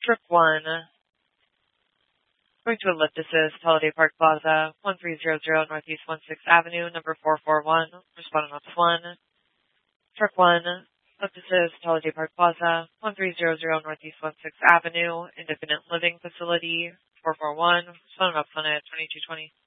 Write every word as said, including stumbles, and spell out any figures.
Trip one, going to Ellipticus, Holiday Park Plaza, one three zero zero Northeast one sixth Avenue, number four four one, responding on one. Trip one, Ellipticus, Holiday Park Plaza, one three zero zero Northeast one sixth Avenue, Independent Living Facility, four four one, responding on one at twenty-two twenty.